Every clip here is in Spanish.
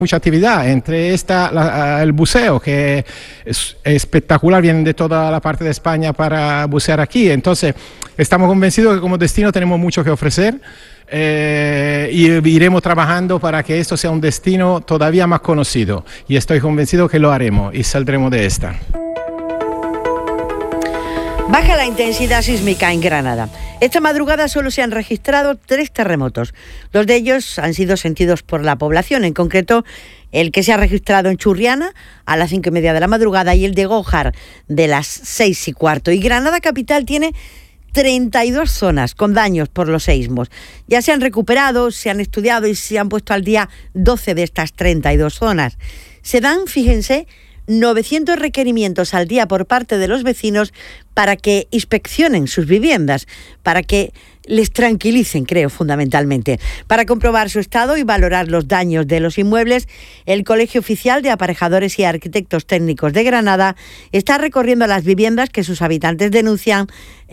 Mucha actividad, entre el buceo, que es espectacular, vienen de toda la parte de España para bucear aquí. Entonces, estamos convencidos que como destino tenemos mucho que ofrecer y iremos trabajando para que esto sea un destino todavía más conocido. Y estoy convencido que lo haremos y saldremos de esta. Baja la intensidad sísmica en Granada. Esta madrugada solo se han registrado 3 terremotos. 2 de ellos han sido sentidos por la población, en concreto el que se ha registrado en Churriana a las 5:30 de la madrugada y el de Gójar de las 6:15. Y Granada capital tiene 32 zonas con daños por los seísmos. Ya se han recuperado, se han estudiado y se han puesto al día 12 de estas 32 zonas. Se dan, fíjense, 900 requerimientos al día por parte de los vecinos para que inspeccionen sus viviendas, para que les tranquilicen, creo, fundamentalmente. Para comprobar su estado y valorar los daños de los inmuebles, el Colegio Oficial de Aparejadores y Arquitectos Técnicos de Granada está recorriendo las viviendas que sus habitantes denuncian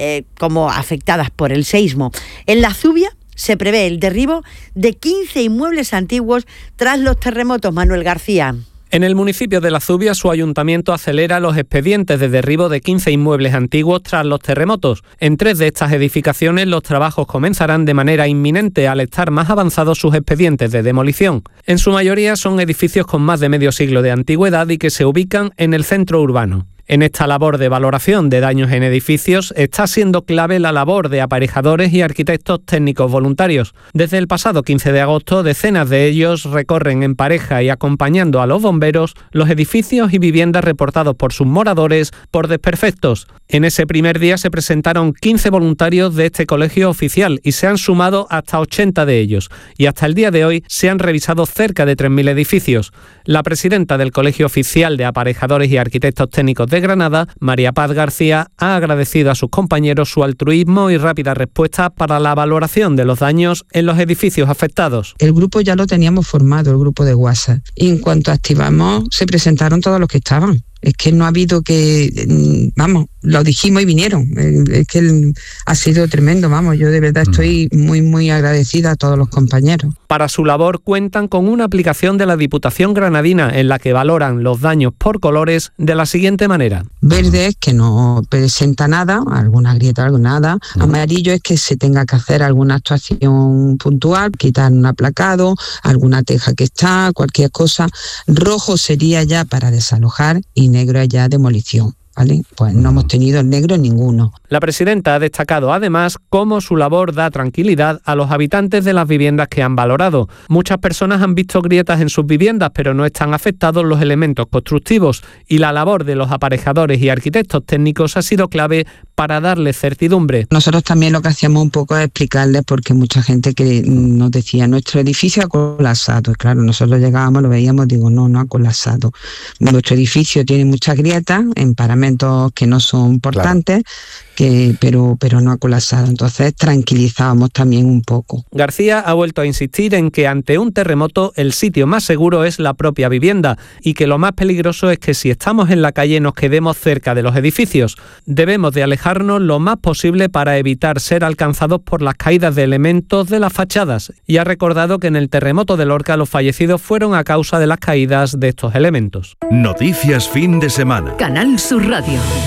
como afectadas por el seísmo. En La Zubia se prevé el derribo de 15 inmuebles antiguos tras los terremotos. Manuel García. En el municipio de La Zubia, su ayuntamiento acelera los expedientes de derribo de 15 inmuebles antiguos tras los terremotos. En 3 de estas edificaciones los trabajos comenzarán de manera inminente al estar más avanzados sus expedientes de demolición. En su mayoría son edificios con más de medio siglo de antigüedad y que se ubican en el centro urbano. En esta labor de valoración de daños en edificios está siendo clave la labor de aparejadores y arquitectos técnicos voluntarios. Desde el pasado 15 de agosto, decenas de ellos recorren en pareja y acompañando a los bomberos los edificios y viviendas reportados por sus moradores por desperfectos. En ese primer día se presentaron 15 voluntarios de este colegio oficial y se han sumado hasta 80 de ellos. Y hasta el día de hoy se han revisado cerca de 3.000 edificios. La presidenta del Colegio Oficial de Aparejadores y Arquitectos Técnicos de Granada, María Paz García, ha agradecido a sus compañeros su altruismo y rápida respuesta para la valoración de los daños en los edificios afectados. El grupo ya lo teníamos formado, el grupo de WhatsApp. Y en cuanto activamos, se presentaron todos los que estaban. Es que no ha habido que, lo dijimos y vinieron. Es que ha sido tremendo, yo de verdad estoy muy, muy agradecida a todos los compañeros. Para su labor cuentan con una aplicación de la Diputación Granadina en la que valoran los daños por colores de la siguiente manera. Verde es que no presenta nada, alguna grieta, algo nada. Amarillo es que se tenga que hacer alguna actuación puntual, quitar un aplacado, alguna teja que está, cualquier cosa. Rojo sería ya para desalojar y negro es ya demolición. ¿Vale? Pues no hemos tenido el negro ninguno. La presidenta ha destacado además cómo su labor da tranquilidad a los habitantes de las viviendas que han valorado. Muchas personas han visto grietas en sus viviendas, pero no están afectados los elementos constructivos y la labor de los aparejadores y arquitectos técnicos ha sido clave para darles certidumbre. Nosotros también lo que hacíamos un poco es explicarles, porque mucha gente que nos decía, nuestro edificio ha colapsado. Y claro, nosotros llegábamos, lo veíamos, no ha colapsado. Nuestro edificio tiene muchas grietas en paramentos que no son importantes, claro, pero no ha colapsado. Entonces tranquilizábamos también un poco. García ha vuelto a insistir en que ante un terremoto el sitio más seguro es la propia vivienda y que lo más peligroso es que si estamos en la calle nos quedemos cerca de los edificios. Debemos de alejarnos lo más posible para evitar ser alcanzados por las caídas de elementos de las fachadas, y ha recordado que en el terremoto de Lorca los fallecidos fueron a causa de las caídas de estos elementos. Noticias fin de semana. Canal Sur Radio.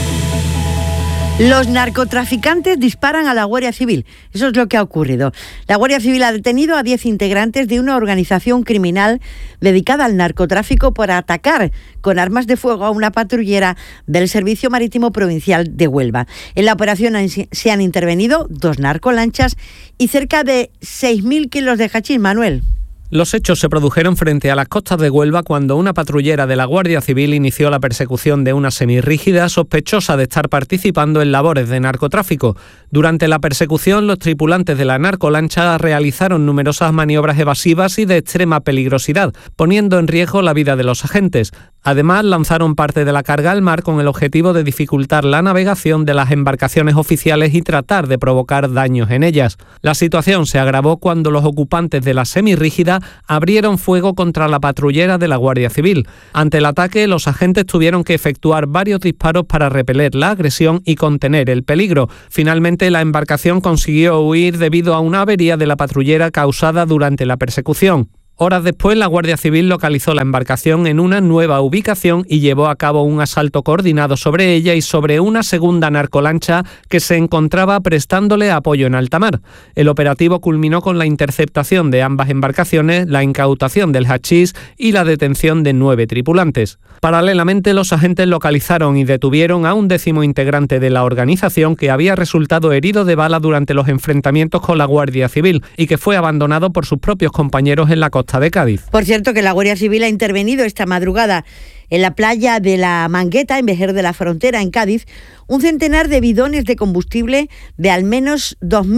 Los narcotraficantes disparan a la Guardia Civil. Eso es lo que ha ocurrido. La Guardia Civil ha detenido a 10 integrantes de una organización criminal dedicada al narcotráfico por atacar con armas de fuego a una patrullera del Servicio Marítimo Provincial de Huelva. En la operación se han intervenido 2 narcolanchas y cerca de 6.000 kilos de hachís, Manuel. Los hechos se produjeron frente a las costas de Huelva cuando una patrullera de la Guardia Civil inició la persecución de una semirrígida sospechosa de estar participando en labores de narcotráfico. Durante la persecución, los tripulantes de la narcolancha realizaron numerosas maniobras evasivas y de extrema peligrosidad, poniendo en riesgo la vida de los agentes. Además, lanzaron parte de la carga al mar con el objetivo de dificultar la navegación de las embarcaciones oficiales y tratar de provocar daños en ellas. La situación se agravó cuando los ocupantes de la semirrígida abrieron fuego contra la patrullera de la Guardia Civil. Ante el ataque, los agentes tuvieron que efectuar varios disparos para repeler la agresión y contener el peligro. Finalmente, la embarcación consiguió huir debido a una avería de la patrullera causada durante la persecución. Horas después, la Guardia Civil localizó la embarcación en una nueva ubicación y llevó a cabo un asalto coordinado sobre ella y sobre una segunda narcolancha que se encontraba prestándole apoyo en alta mar. El operativo culminó con la interceptación de ambas embarcaciones, la incautación del hachís y la detención de 9 tripulantes. Paralelamente, los agentes localizaron y detuvieron a un 10º integrante de la organización que había resultado herido de bala durante los enfrentamientos con la Guardia Civil y que fue abandonado por sus propios compañeros en la costa de Cádiz. Por cierto, que la Guardia Civil ha intervenido esta madrugada en la playa de la Mangueta, en Vejer de la Frontera, en Cádiz, un centenar de bidones de combustible de al menos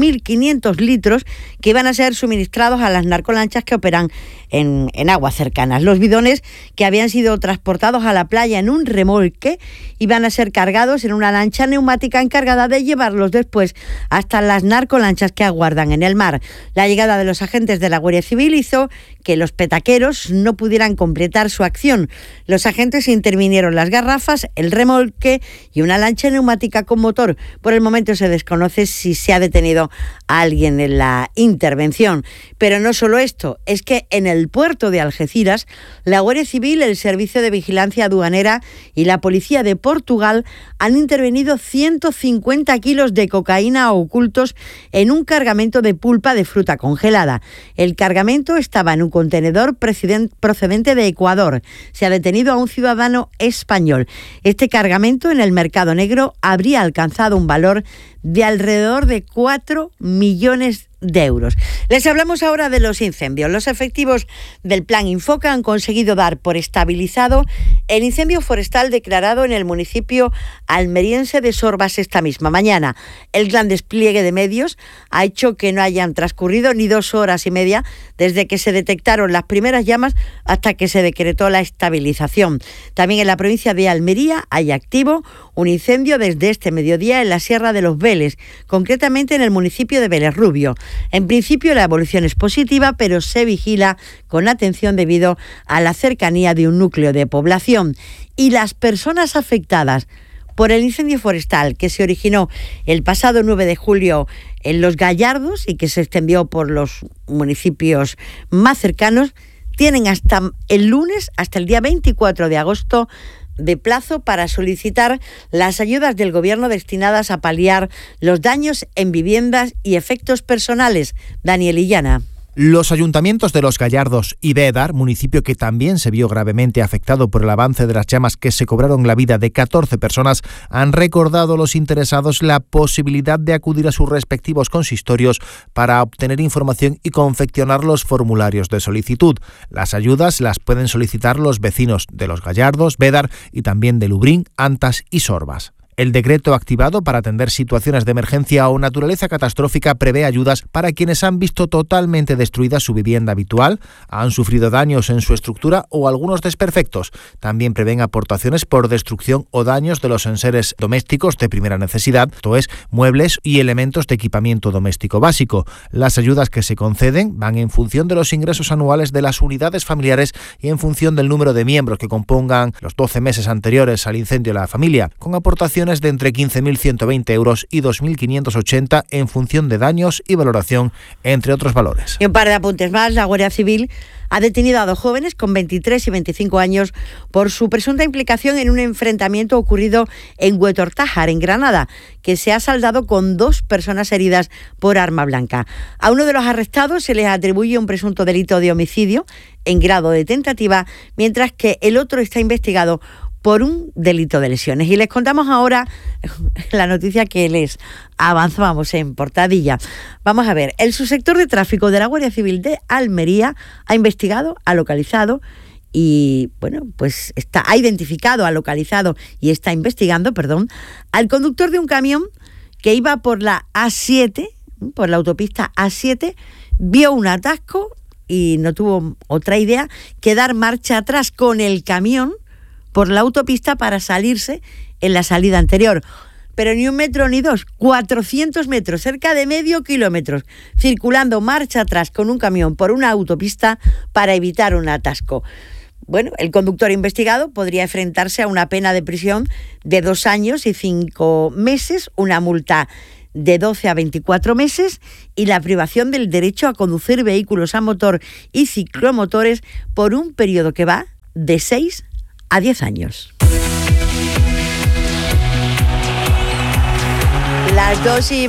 2.500 litros que iban a ser suministrados a las narcolanchas que operan en aguas cercanas. Los bidones, que habían sido transportados a la playa en un remolque, iban a ser cargados en una lancha neumática encargada de llevarlos después hasta las narcolanchas que aguardan en el mar. La llegada de los agentes de la Guardia Civil hizo que los petaqueros no pudieran completar su acción. Los agentes intervinieron las garrafas, el remolque y una lancha neumática con motor. Por el momento se desconoce si se ha detenido a alguien en la intervención. Pero no solo esto, es que en el puerto de Algeciras, la Guardia Civil, el Servicio de Vigilancia Aduanera y la Policía de Portugal han intervenido 150 kilos de cocaína ocultos en un cargamento de pulpa de fruta congelada. El cargamento estaba en un contenedor procedente de Ecuador. Se ha detenido a un ciudadano español. Este cargamento en el mercado negro habría alcanzado un valor de alrededor de 4 millones de euros. Les hablamos ahora de los incendios. Los efectivos del Plan Infoca han conseguido dar por estabilizado el incendio forestal declarado en el municipio almeriense de Sorbas esta misma mañana. El gran despliegue de medios ha hecho que no hayan transcurrido ni 2 horas y media desde que se detectaron las primeras llamas hasta que se decretó la estabilización. También en la provincia de Almería hay activo un incendio desde este mediodía en la Sierra de los Vélez, concretamente en el municipio de Vélez Rubio. En principio la evolución es positiva, pero se vigila con atención debido a la cercanía de un núcleo de población. Y las personas afectadas por el incendio forestal que se originó el pasado 9 de julio en Los Gallardos y que se extendió por los municipios más cercanos, tienen hasta el lunes, hasta el día 24 de agosto, de plazo para solicitar las ayudas del Gobierno destinadas a paliar los daños en viviendas y efectos personales. Daniel Illana. Los ayuntamientos de Los Gallardos y Bédar, municipio que también se vio gravemente afectado por el avance de las llamas que se cobraron la vida de 14 personas, han recordado a los interesados la posibilidad de acudir a sus respectivos consistorios para obtener información y confeccionar los formularios de solicitud. Las ayudas las pueden solicitar los vecinos de Los Gallardos, Bédar y también de Lubrín, Antas y Sorbas. El decreto activado para atender situaciones de emergencia o naturaleza catastrófica prevé ayudas para quienes han visto totalmente destruida su vivienda habitual, han sufrido daños en su estructura o algunos desperfectos. También prevén aportaciones por destrucción o daños de los enseres domésticos de primera necesidad, esto es, muebles y elementos de equipamiento doméstico básico. Las ayudas que se conceden van en función de los ingresos anuales de las unidades familiares y en función del número de miembros que compongan los 12 meses anteriores al incendio de la familia, con aportaciones de entre 15.120 euros y 2.580 en función de daños y valoración, entre otros valores. Y un par de apuntes más. La Guardia Civil ha detenido a 2 jóvenes con 23 y 25 años por su presunta implicación en un enfrentamiento ocurrido en Huetortájar, en Granada, que se ha saldado con 2 personas heridas por arma blanca. A uno de los arrestados se les atribuye un presunto delito de homicidio en grado de tentativa, mientras que el otro está investigado por un delito de lesiones. Y les contamos ahora la noticia que les avanzábamos en portadilla. Vamos a ver, el subsector de tráfico de la Guardia Civil de Almería ha investigado, ha localizado y, bueno, pues ha identificado, ha localizado y está investigando, al conductor de un camión que iba por la A7, por la autopista A7, vio un atasco y no tuvo otra idea que dar marcha atrás con el camión por la autopista para salirse en la salida anterior. Pero ni 1 metro ni 2, 400 metros, cerca de medio kilómetro, circulando marcha atrás con un camión por una autopista para evitar un atasco. Bueno, el conductor investigado podría enfrentarse a una pena de prisión de 2 años y 5 meses, una multa de 12 a 24 meses y la privación del derecho a conducir vehículos a motor y ciclomotores por un periodo que va de 6 a 10 años. Las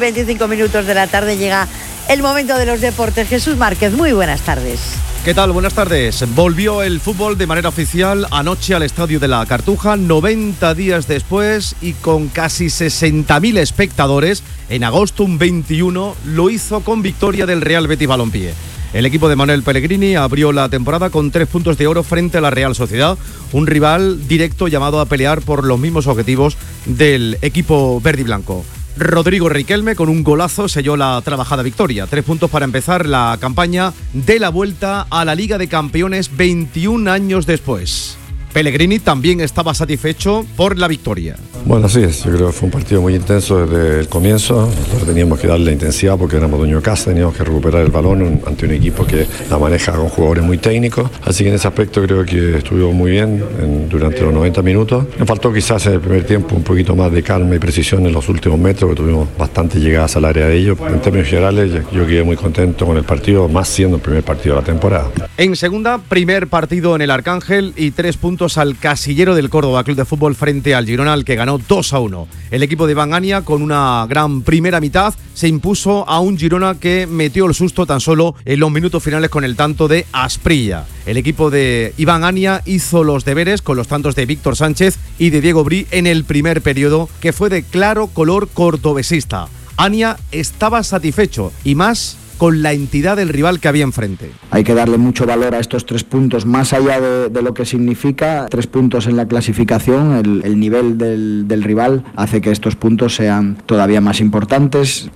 2:25 de la tarde llega el momento de los deportes. Jesús Márquez, muy buenas tardes. ¿Qué tal? Buenas tardes. Volvió el fútbol de manera oficial anoche al Estadio de la Cartuja, 90 días después y con casi 60.000 espectadores. En agosto, un 21, lo hizo con victoria del Real Betis Balompié. El equipo de Manuel Pellegrini abrió la temporada con 3 puntos de oro frente a la Real Sociedad, un rival directo llamado a pelear por los mismos objetivos del equipo verde y blanco. Rodrigo Riquelme con un golazo selló la trabajada victoria. 3 puntos para empezar la campaña de la vuelta a la Liga de Campeones 21 años después. Pellegrini también estaba satisfecho por la victoria. Bueno, así es. Yo creo que fue un partido muy intenso desde el comienzo. Nosotros teníamos que darle intensidad porque éramos dueños de casa, teníamos que recuperar el balón ante un equipo que la maneja con jugadores muy técnicos. Así que en ese aspecto creo que estuvo muy bien durante los 90 minutos. Me faltó quizás en el primer tiempo un poquito más de calma y precisión en los últimos metros, que tuvimos bastantes llegadas al área de ellos. En términos generales, yo quedé muy contento con el partido, más siendo el primer partido de la temporada. En segunda, primer partido en el Arcángel y 3 puntos al casillero del Córdoba Club de Fútbol frente al Girona, al que ganó 2-1. El equipo de Iván Ania, con una gran primera mitad, se impuso a un Girona que metió el susto tan solo en los minutos finales con el tanto de Asprilla. El equipo de Iván Ania hizo los deberes con los tantos de Víctor Sánchez y de Diego Brí en el primer periodo, que fue de claro color cordobesista. Ania estaba satisfecho y más con la entidad del rival que había enfrente. Hay que darle mucho valor a estos 3 puntos, más allá de lo que significa 3 puntos en la clasificación. El nivel del rival hace que estos puntos sean todavía más importantes,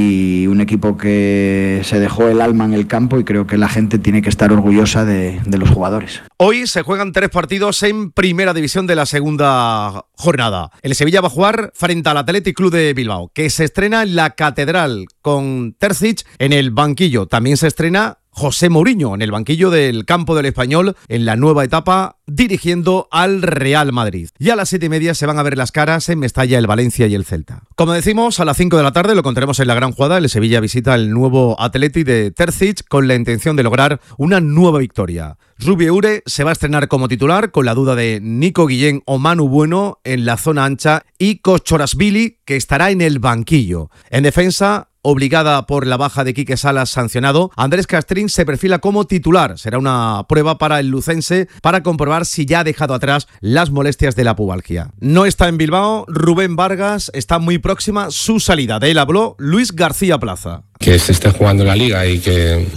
y un equipo que se dejó el alma en el campo, y creo que la gente tiene que estar orgullosa de los jugadores. Hoy se juegan 3 partidos en Primera División de la segunda jornada. El Sevilla va a jugar frente al Athletic Club de Bilbao, que se estrena en la Catedral con Terzic en el banquillo. También se estrena José Mourinho en el banquillo del campo del Español en la nueva etapa, dirigiendo al Real Madrid. Y a las 7:30 se van a ver las caras en Mestalla, el Valencia y el Celta. Como decimos, a las 5 de la tarde lo contaremos en la gran jugada. El Sevilla visita el nuevo Athletic de Terzic con la intención de lograr una nueva victoria. Rubi Eure se va a estrenar como titular, con la duda de Nico Guillén o Manu Bueno en la zona ancha, y Kochorasvili, que estará en el banquillo. En defensa, obligada por la baja de Quique Salas sancionado, Andrés Castrín se perfila como titular. Será una prueba para el lucense para comprobar si ya ha dejado atrás las molestias de la pubalgia. No está en Bilbao Rubén Vargas, está muy próxima su salida. De él habló Luis García Plaza. Que se esté jugando la Liga y que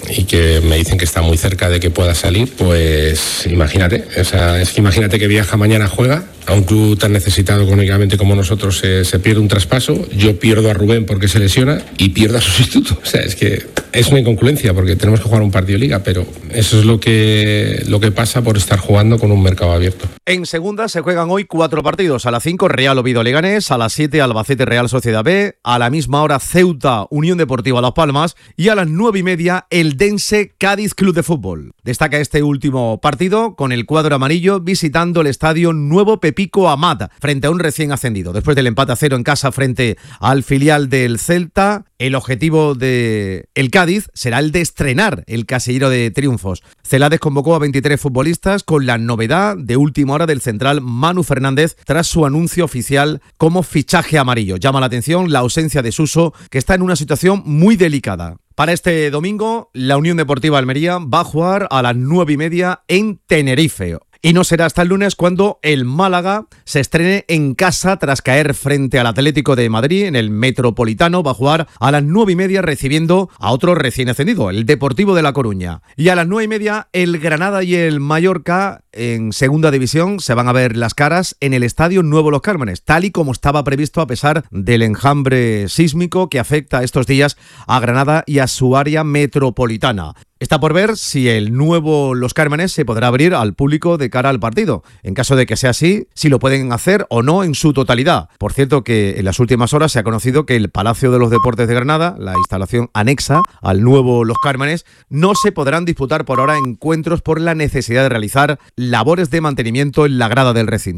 me dicen que está muy cerca de que pueda salir, pues imagínate, es que imagínate que viaja mañana, juega a un club tan necesitado económicamente como nosotros, se pierde un traspaso, yo pierdo a Rubén porque se lesiona y pierdo a su sustituto. O sea, es que es una incongruencia porque tenemos que jugar un partido de Liga, pero eso es lo que pasa por estar jugando con un mercado abierto. En segunda se juegan hoy 4 partidos. A las 5 Real Oviedo Leganés, a las 7 Albacete Real Sociedad B, a la misma hora Ceuta Unión Deportiva Las Palmas y a las 9:30 el Dense Cádiz Club de Fútbol. Destaca este último partido con el cuadro amarillo visitando el estadio Nuevo Pepico Amat frente a un recién ascendido. Después del empate a 0 en casa frente al filial del Celta, el objetivo de el Cádiz será el de estrenar el casillero de triunfos. Celades convocó a 23 futbolistas con la novedad de última hora del central Manu Fernández tras su anuncio oficial como fichaje amarillo. Llama la atención la ausencia de Suso, que está en una situación muy delicada. Para este domingo, la Unión Deportiva Almería va a jugar a las 9:30 en Tenerife. Y no será hasta el lunes cuando el Málaga se estrene en casa tras caer frente al Atlético de Madrid en el Metropolitano. Va a jugar a las 9:30 recibiendo a otro recién ascendido, el Deportivo de La Coruña. Y a las 9:30 el Granada y el Mallorca en segunda división se van a ver las caras en el Estadio Nuevo Los Cármenes, tal y como estaba previsto a pesar del enjambre sísmico que afecta estos días a Granada y a su área metropolitana. Está por ver si el nuevo Los Cármenes se podrá abrir al público de cara al partido. En caso de que sea así, si lo pueden hacer o no en su totalidad. Por cierto que en las últimas horas se ha conocido que el Palacio de los Deportes de Granada, la instalación anexa al nuevo Los Cármenes, no se podrán disputar por ahora encuentros por la necesidad de realizar labores de mantenimiento en la grada del recinto.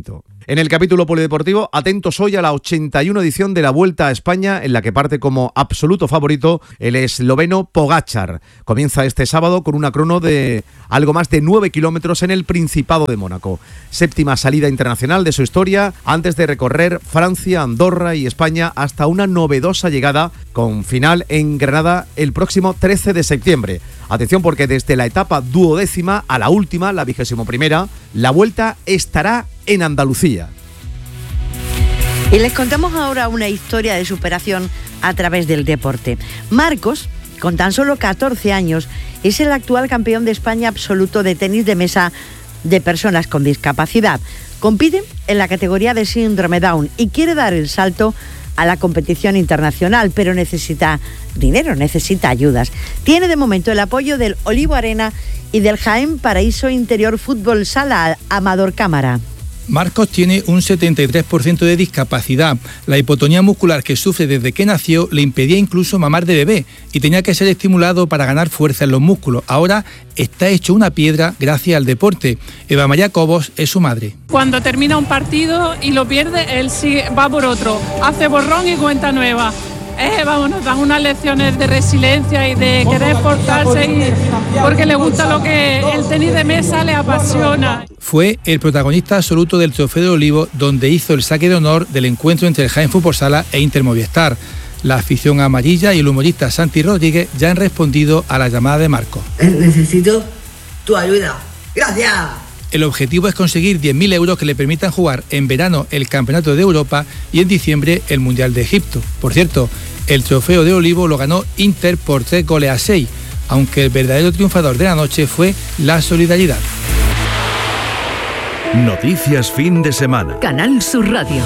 En el capítulo polideportivo, atentos hoy a la 81 edición de la Vuelta a España, en la que parte como absoluto favorito el esloveno Pogačar. Comienza este sábado con una crono de algo más de 9 kilómetros en el Principado de Mónaco. Séptima salida internacional de su historia, antes de recorrer Francia, Andorra y España hasta una novedosa llegada con final en Granada el próximo 13 de septiembre. Atención, porque desde la etapa 12ª a la última, la 21ª, la Vuelta estará en Andalucía. Y les contamos ahora una historia de superación a través del deporte. Marcos, con tan solo 14 años, es el actual campeón de España absoluto de tenis de mesa de personas con discapacidad. Compite en la categoría de síndrome Down y quiere dar el salto a la competición internacional, pero necesita dinero, necesita ayudas. Tiene de momento el apoyo del Olivo Arena y del Jaén Paraíso Interior Fútbol Sala Amador Cámara. Marcos tiene un 73% de discapacidad. La hipotonía muscular que sufre desde que nació le impedía incluso mamar de bebé y tenía que ser estimulado para ganar fuerza en los músculos. Ahora está hecho una piedra gracias al deporte. Eva María Cobos es su madre. Cuando termina un partido y lo pierde, él sí va por otro, hace borrón y cuenta nueva. Nos dan unas lecciones de resiliencia y de querer esforzarse porque le gusta lo que el tenis de mesa le apasiona. Fue el protagonista absoluto del Trofeo de Olivo, donde hizo el saque de honor del encuentro entre el Jaén Fútbol Sala e Inter Movistar. La afición amarilla y el humorista Santi Rodríguez ya han respondido a la llamada de Marcos. Necesito tu ayuda. ¡Gracias! El objetivo es conseguir 10.000 euros que le permitan jugar en verano el Campeonato de Europa y en diciembre el Mundial de Egipto. Por cierto, el Trofeo de Olivo lo ganó Inter por 3-6, aunque el verdadero triunfador de la noche fue la solidaridad. Noticias fin de semana. Canal Sur Radio.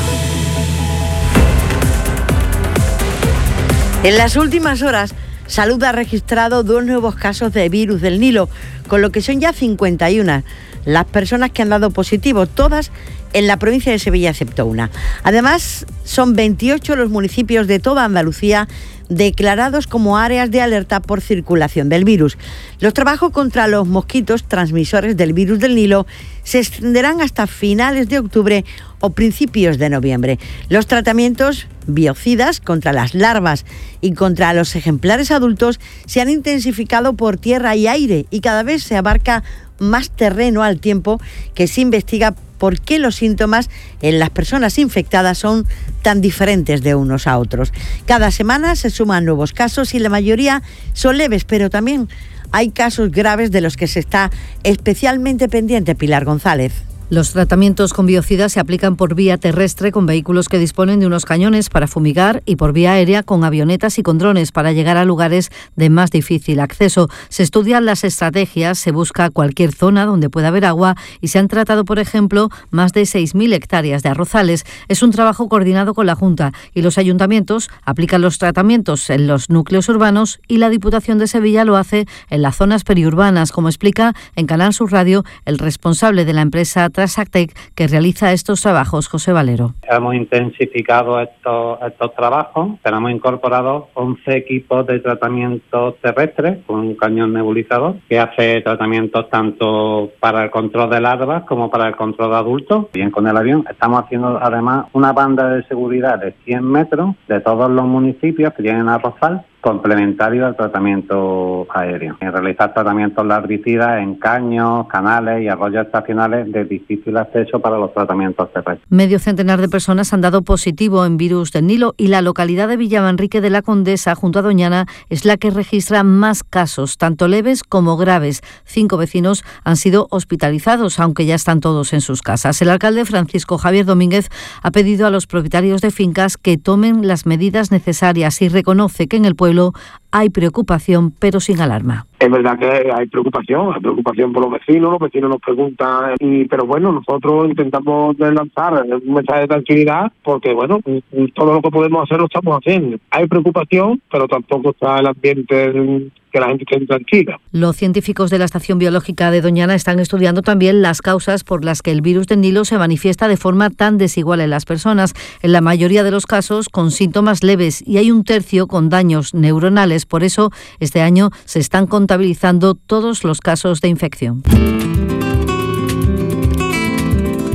En las últimas horas, Salud ha registrado 2 nuevos casos de virus del Nilo, con lo que son ya 51 las personas que han dado positivo, todas en la provincia de Sevilla, excepto una. Además, son 28 los municipios de toda Andalucía declarados como áreas de alerta por circulación del virus. Los trabajos contra los mosquitos transmisores del virus del Nilo se extenderán hasta finales de octubre o principios de noviembre. Los tratamientos biocidas contra las larvas y contra los ejemplares adultos se han intensificado por tierra y aire y cada vez se abarca más terreno al tiempo que se investiga por qué los síntomas en las personas infectadas son tan diferentes de unos a otros. Cada semana se suman nuevos casos y la mayoría son leves, pero también hay casos graves de los que se está especialmente pendiente. Pilar González. Los tratamientos con biocidas se aplican por vía terrestre con vehículos que disponen de unos cañones para fumigar y por vía aérea con avionetas y con drones para llegar a lugares de más difícil acceso. Se estudian las estrategias, se busca cualquier zona donde pueda haber agua y se han tratado, por ejemplo, más de 6.000 hectáreas de arrozales. Es un trabajo coordinado con la Junta y los ayuntamientos aplican los tratamientos en los núcleos urbanos y la Diputación de Sevilla lo hace en las zonas periurbanas, como explica en Canal Sur Radio el responsable de la empresa Trasactec que realiza estos trabajos, José Valero. Hemos intensificado estos trabajos, tenemos incorporados 11 equipos de tratamiento terrestre con un cañón nebulizador que hace tratamientos tanto para el control de larvas como para el control de adultos. Bien, con el avión estamos haciendo además una banda de seguridad de 100 metros de todos los municipios que tienen arrozal, complementario al tratamiento aéreo. Realizar tratamientos larvicidas en caños, canales y arroyos estacionales de difícil acceso para los tratamientos terrestres. Medio centenar de personas han dado positivo en virus del Nilo y la localidad de Villamanrique de la Condesa, junto a Doñana, es la que registra más casos, tanto leves como graves. 5 vecinos han sido hospitalizados, aunque ya están todos en sus casas. El alcalde Francisco Javier Domínguez ha pedido a los propietarios de fincas que tomen las medidas necesarias y reconoce que en el pueblo hay preocupación, pero sin alarma. Es verdad que hay preocupación por los vecinos nos preguntan, pero bueno, nosotros intentamos lanzar un mensaje de tranquilidad porque bueno, todo lo que podemos hacer lo estamos haciendo. Hay preocupación, pero tampoco está el ambiente que la gente esté tranquila. Los científicos de la Estación Biológica de Doñana están estudiando también las causas por las que el virus del Nilo se manifiesta de forma tan desigual en las personas, en la mayoría de los casos con síntomas leves y hay 1/3 con daños neuronales. Por eso, este año se están contabilizando todos los casos de infección.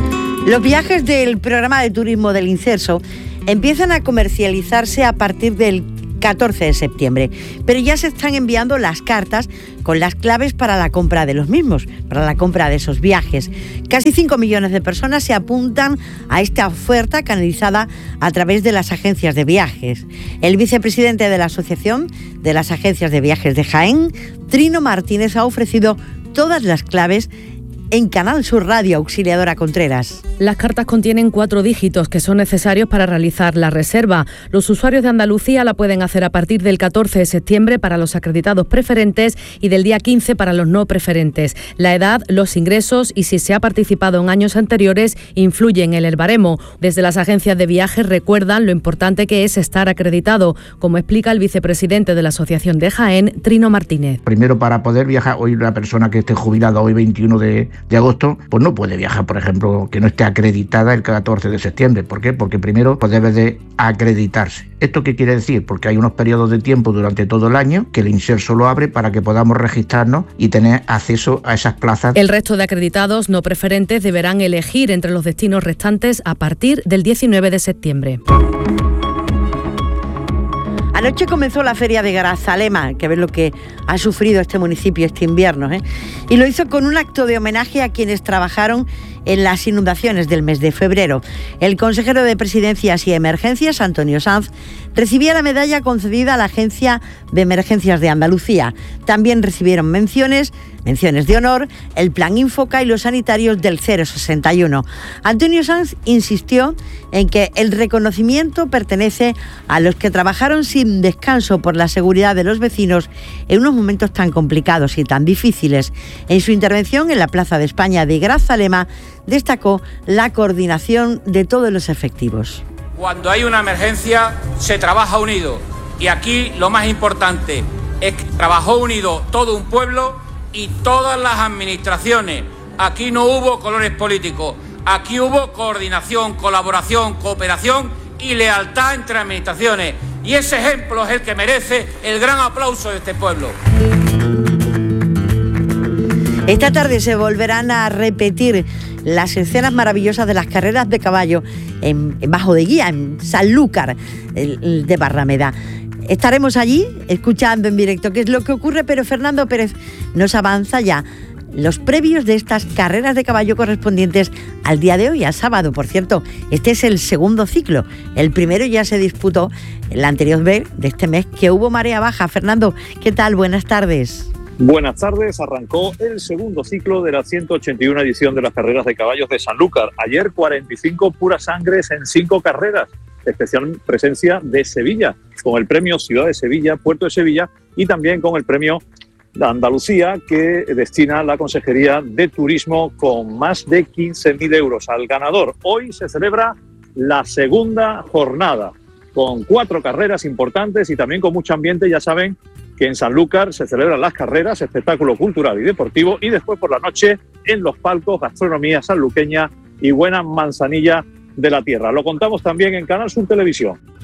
Los viajes del programa de turismo del Inserso empiezan a comercializarse a partir del 14 de septiembre, pero ya se están enviando las cartas con las claves para la compra de los mismos, para la compra de esos viajes. Casi 5 millones de personas se apuntan a esta oferta canalizada a través de las agencias de viajes. El vicepresidente de la Asociación de las Agencias de Viajes de Jaén, Trino Martínez, ha ofrecido todas las claves en Canal Sur Radio, Auxiliadora Contreras. Las cartas contienen 4 dígitos que son necesarios para realizar la reserva. Los usuarios de Andalucía la pueden hacer a partir del 14 de septiembre para los acreditados preferentes y del día 15 para los no preferentes. La edad, los ingresos y si se ha participado en años anteriores influyen en el baremo. Desde las agencias de viajes recuerdan lo importante que es estar acreditado, como explica el vicepresidente de la Asociación de Jaén, Trino Martínez. Primero, para poder viajar, hoy la persona que esté jubilada hoy 21 de agosto, pues no puede viajar, por ejemplo, que no esté acreditada el 14 de septiembre. ¿Por qué? Porque primero pues debe de acreditarse. ¿Esto qué quiere decir? Porque hay unos periodos de tiempo durante todo el año que el Inserso lo abre para que podamos registrarnos y tener acceso a esas plazas. El resto de acreditados no preferentes deberán elegir entre los destinos restantes a partir del 19 de septiembre. Anoche comenzó la feria de Grazalema, que ver lo que ha sufrido este municipio este invierno, y lo hizo con un acto de homenaje a quienes trabajaron en las inundaciones del mes de febrero. El consejero de Presidencias y Emergencias, Antonio Sanz, recibía la medalla concedida a la Agencia de Emergencias de Andalucía. También recibieron menciones de honor, el Plan Infoca y los sanitarios del 061. Antonio Sanz insistió en que el reconocimiento pertenece a los que trabajaron sin descanso por la seguridad de los vecinos en unos momentos tan complicados y tan difíciles. En su intervención en la Plaza de España de Grazalema, destacó la coordinación de todos los efectivos. Cuando hay una emergencia se trabaja unido y aquí lo más importante es que trabajó unido todo un pueblo y todas las administraciones. Aquí no hubo colores políticos, aquí hubo coordinación, colaboración, cooperación y lealtad entre administraciones. Y ese ejemplo es el que merece el gran aplauso de este pueblo. Esta tarde se volverán a repetir las escenas maravillosas de las carreras de caballo en Bajo de Guía, en Sanlúcar de Barrameda. Estaremos allí escuchando en directo qué es lo que ocurre, pero Fernando Pérez nos avanza ya los previos de estas carreras de caballo correspondientes al día de hoy, al sábado. Por cierto, este es el segundo ciclo. El primero ya se disputó en la anterior vez de este mes, que hubo marea baja. Fernando, ¿qué tal? Buenas tardes. Buenas tardes, arrancó el segundo ciclo de la 181 edición de las carreras de caballos de Sanlúcar. Ayer 45 puras sangres en 5 carreras, especial presencia de Sevilla, con el premio Ciudad de Sevilla, Puerto de Sevilla y también con el premio de Andalucía que destina la Consejería de Turismo con más de 15.000 euros al ganador. Hoy se celebra la segunda jornada con 4 carreras importantes y también con mucho ambiente. Ya saben que en Sanlúcar se celebran las carreras, espectáculo cultural y deportivo, y después por la noche en los palcos gastronomía sanluqueña y buena manzanilla de la tierra. Lo contamos también en Canal Sur Televisión.